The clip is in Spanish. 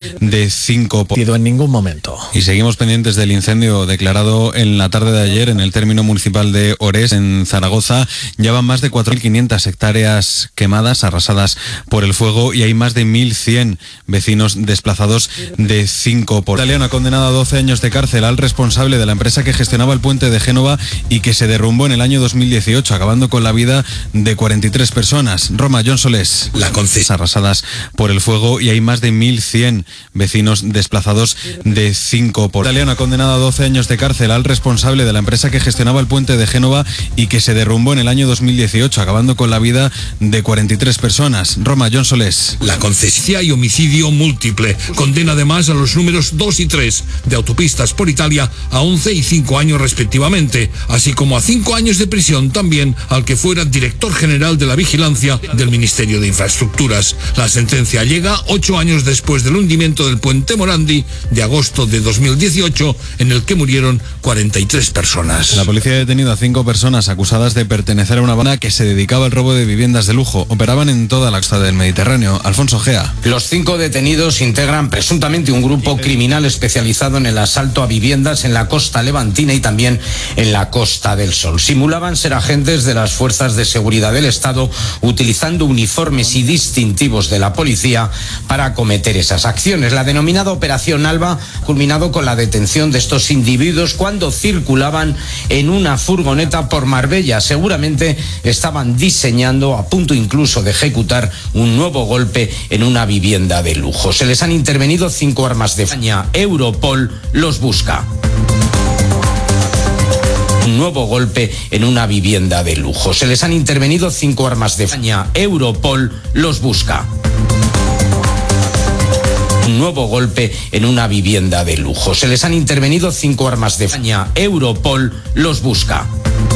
de 5 en ningún momento. Y seguimos pendientes del incendio declarado en la tarde de ayer en el término municipal de Orés, en Zaragoza. Ya van más de 4.500 hectáreas quemadas, arrasadas por el fuego, y hay más de 1.100 vecinos desplazados de 5 por. Italiano ha condenado a 12 años de cárcel al responsable de la empresa que gestionaba el puente de Génova y que se derrumbó en el año 2018, acabando con la vida de 43 personas. Roma, John Solés. La concesión arrasadas por el fuego, y hay más de 1.100 vecinos desplazados de 5 por. Italiano ha condenado a 12 años de cárcel al responsable de la empresa que gestionaba el puente de Génova y que se derrumbó en el año 2018, acabando con la vida de 43 personas. Roma, John Solés. La concesión y homicidio múltiple. Condena además a los números 2 y 3 de Autopistas por Italia a 11 y 5 años respectivamente, así como a 5 años de prisión también al que fuera director general de la vigilancia del Ministerio de Infraestructuras. La sentencia llega 8 años después del hundimiento del puente Morandi de agosto de 2018, en el que murieron 43 personas. La policía ha detenido a 5 personas acusadas de pertenecer a una banda que se dedicaba al robo de viviendas de lujo. Operaban en toda la costa del Mediterráneo. Alfonso Gea. Los 5 detenidos integran presuntamente un grupo criminal especializado en el asalto a viviendas en la costa levantina y también en la Costa del Sol. Simulaban ser agentes de las fuerzas de seguridad del Estado, utilizando uniformes y distintivos de la policía para cometer esas acciones. La denominada Operación Alba ha culminado con la detención de estos individuos cuando circulaban en una furgoneta por Marbella. Seguramente estaban diseñando, a punto incluso de ejecutar, un nuevo golpe en una vivienda de lujo. Se les han intervenido 5 armas de España. Europol los busca. Un nuevo golpe en una vivienda de lujo. Se les han intervenido 5 armas de España. Europol los busca. Un nuevo golpe en una vivienda de lujo. Se les han intervenido 5 armas de España. Europol los busca.